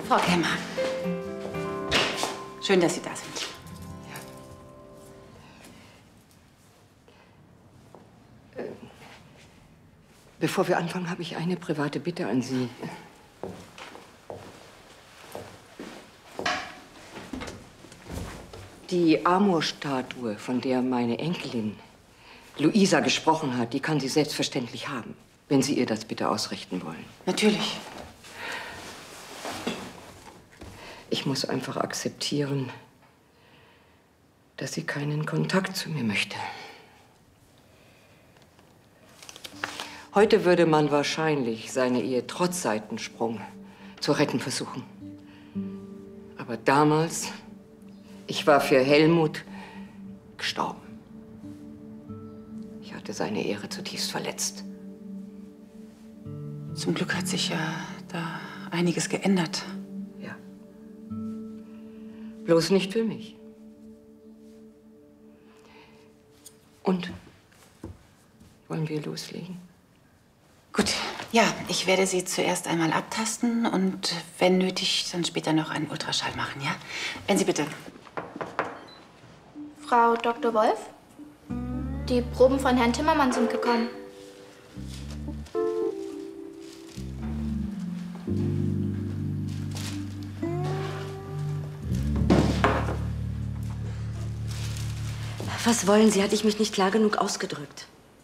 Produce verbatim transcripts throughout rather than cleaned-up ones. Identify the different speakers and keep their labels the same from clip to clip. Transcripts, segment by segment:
Speaker 1: Frau Kemmer. Schön, dass Sie da sind.
Speaker 2: Ja. Äh, bevor wir anfangen, habe ich eine private Bitte an Sie. Die Amor-Statue, von der meine Enkelin Luisa gesprochen hat, die kann sie selbstverständlich haben, wenn Sie ihr das bitte ausrichten wollen.
Speaker 1: Natürlich.
Speaker 2: Ich muss einfach akzeptieren, dass sie keinen Kontakt zu mir möchte. Heute würde man wahrscheinlich seine Ehe trotz Seitensprung zu retten versuchen. Aber damals, ich war für Helmut gestorben. Ich hatte seine Ehre zutiefst verletzt.
Speaker 1: Zum Glück hat sich ja da einiges geändert.
Speaker 2: Ja. Bloß nicht für mich. Und? Wollen wir loslegen?
Speaker 1: Gut, ja, ich werde Sie zuerst einmal abtasten und wenn nötig, dann später noch einen Ultraschall machen, ja? Wenn Sie bitte.
Speaker 3: Frau Doktor Wolf? Die Proben von Herrn Timmermann sind gekommen.
Speaker 4: Was wollen Sie? Hatte ich mich nicht klar genug ausgedrückt?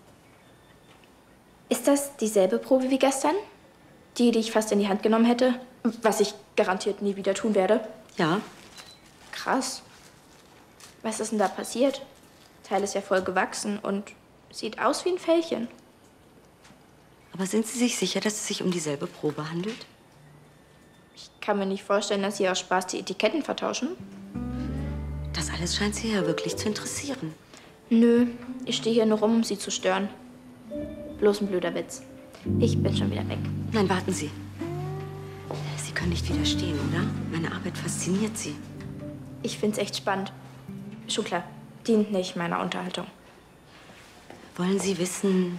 Speaker 3: Ist das dieselbe Probe wie gestern? Die, die ich fast in die Hand genommen hätte? Was ich garantiert nie wieder tun werde?
Speaker 4: Ja.
Speaker 3: Krass. Was ist denn da passiert? Der Teil ist ja voll gewachsen und sieht aus wie ein Fellchen.
Speaker 4: Aber sind Sie sich sicher, dass es sich um dieselbe Probe handelt?
Speaker 3: Ich kann mir nicht vorstellen, dass Sie aus Spaß die Etiketten vertauschen.
Speaker 4: Das alles scheint Sie ja wirklich zu interessieren.
Speaker 3: Nö, ich stehe hier nur rum, um Sie zu stören. Bloß ein blöder Witz. Ich bin schon wieder weg.
Speaker 4: Nein, warten Sie. Sie können nicht widerstehen, oder? Meine Arbeit fasziniert Sie.
Speaker 3: Ich find's echt spannend. Schon klar, dient nicht meiner Unterhaltung.
Speaker 4: Wollen Sie wissen,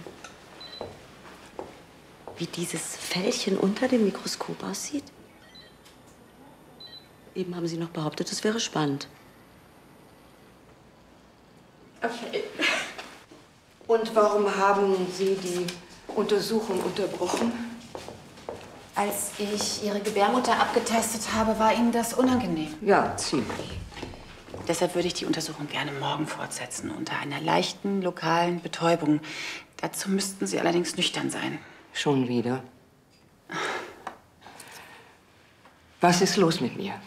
Speaker 4: wie dieses Fellchen unter dem Mikroskop aussieht? Eben haben Sie noch behauptet, es wäre spannend.
Speaker 3: Okay.
Speaker 2: Und warum haben Sie die Untersuchung unterbrochen?
Speaker 1: Als ich Ihre Gebärmutter abgetastet habe, war Ihnen das unangenehm.
Speaker 2: Ja, ziemlich.
Speaker 1: Deshalb würde ich die Untersuchung gerne morgen fortsetzen, unter einer leichten, lokalen Betäubung. Dazu müssten Sie allerdings nüchtern sein.
Speaker 2: Schon wieder? Was ist los mit mir?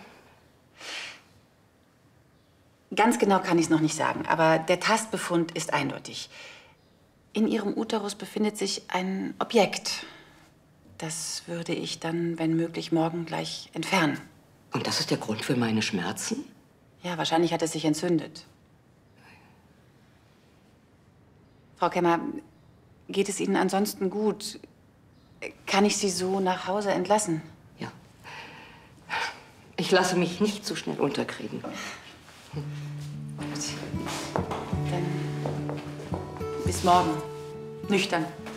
Speaker 1: Ganz genau kann ich es noch nicht sagen, aber der Tastbefund ist eindeutig. In Ihrem Uterus befindet sich ein Objekt. Das würde ich dann, wenn möglich, morgen gleich entfernen.
Speaker 2: Und das ist der Grund für meine Schmerzen?
Speaker 1: Ja, wahrscheinlich hat es sich entzündet. Frau Kemmer, geht es Ihnen ansonsten gut? Kann ich Sie so nach Hause entlassen?
Speaker 2: Ja. Ich lasse mich nicht so schnell unterkriegen.
Speaker 1: Gut. Dann bis morgen. Nüchtern.